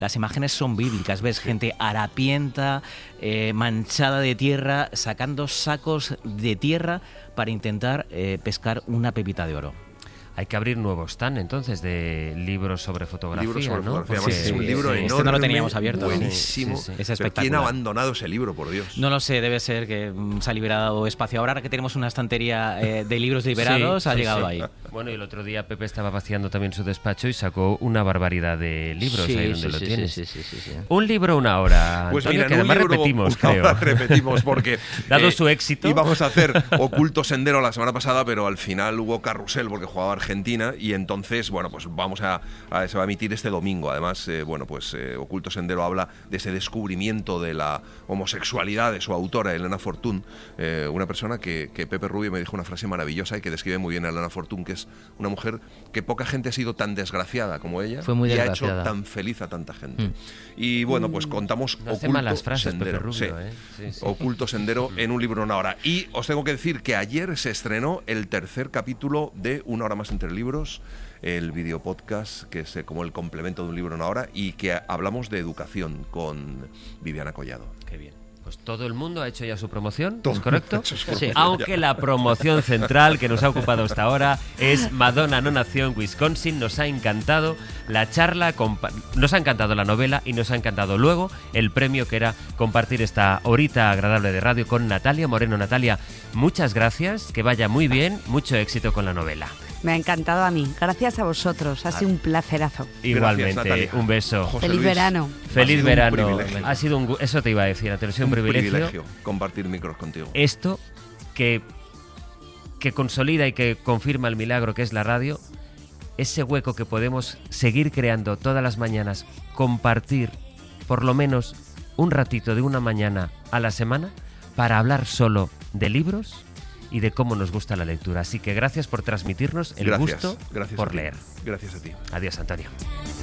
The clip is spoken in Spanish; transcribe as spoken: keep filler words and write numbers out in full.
Las imágenes son bíblicas, ves gente harapienta, eh, manchada de tierra, sacando sacos de tierra para intentar eh, pescar una pepita de oro. Hay que abrir nuevos stand, entonces, de libros sobre fotografía, libros sobre ¿no? fotografía. Porque Además, es un libro sí, enorme, este no lo teníamos abierto. Buenísimo. Sí, sí, sí. Es Pero espectacular. ¿quién ha abandonado ese libro, por Dios? No lo sé, debe ser que se ha liberado espacio. Ahora que tenemos una estantería eh, de libros liberados, Sí, ha sí, llegado sí. ahí. Bueno, y el otro día Pepe estaba vaciando también su despacho y sacó una barbaridad de libros Sí, ahí donde sí, lo sí, tienes. sí, sí, sí, sí. Un libro, una hora. Pues Antonio, mira, que en un además libro, repetimos, una creo. hora repetimos porque Dado eh, su éxito. íbamos a hacer Oculto Sendero la semana pasada, pero al final hubo carrusel porque jugaba Argentina y entonces, bueno, pues vamos a, a se va a emitir este domingo. Además, eh, bueno, pues eh, Oculto Sendero habla de ese descubrimiento de la homosexualidad de su autora, Elena Fortún, eh, una persona que, que Pepe Rubio me dijo una frase maravillosa y que describe muy bien a Elena Fortún, que es una mujer que poca gente ha sido tan desgraciada como ella. Fue muy y ha desgraciada. hecho tan feliz a tanta gente. Mm. Y bueno, pues contamos No hace Oculto malas frases, Sendero. Pepe Rubio, Sí. ¿eh? Sí, sí. Oculto Sendero en un libro, una hora. Y os tengo que decir que ayer se estrenó el tercer capítulo de Una hora más entre libros, el video podcast, que es eh, como el complemento de un libro, una hora, y que hablamos de educación con Viviana Collado. Qué bien. Pues todo el mundo ha hecho ya su promoción, Todo ¿es correcto? ha hecho su promoción Aunque ya. la promoción central que nos ha ocupado hasta ahora es Madonna no nació en Wisconsin. Nos ha encantado la charla, compa- nos ha encantado la novela y nos ha encantado luego el premio, que era compartir esta horita agradable de radio con Natalia Moreno. Natalia, muchas gracias, que vaya muy bien, mucho éxito con la novela. Me ha encantado a mí. Gracias a vosotros. Ha sido un placerazo. Igualmente, Natalia. un beso. José Feliz Luis, verano. ha Feliz sido un verano. privilegio. Ha sido un gu- eso te iba a decir, Natalia, ha sido un, Un privilegio. privilegio compartir micros contigo. Esto que, que consolida y que confirma el milagro que es la radio, ese hueco que podemos seguir creando todas las mañanas, compartir por lo menos un ratito de una mañana a la semana para hablar solo de libros y de cómo nos gusta la lectura. Así que gracias por transmitirnos el Gracias, gusto gracias a por ti. leer. Gracias a ti. Adiós, Antonio.